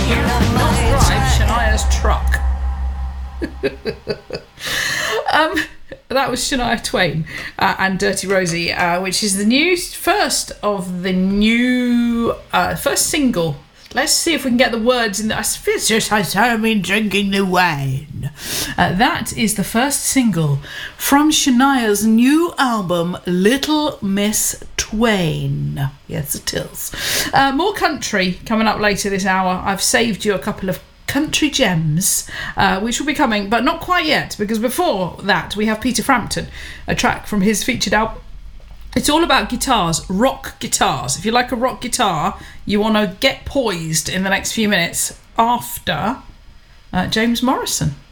Not drive Shania's truck. That was Shania Twain and Dirty Rosie, which is the first single. Let's see if we can get the words in. It's just I have been drinking the wine. That is the first single from Shania's new album, Little Miss Twain. Yes, it is. More country coming up later this hour. I've saved you a couple of country gems, which will be coming, but not quite yet, because before that we have Peter Frampton, a track from his featured album. It's all about guitars, rock guitars. If you like a rock guitar, you want to get poised in the next few minutes after James Morrison.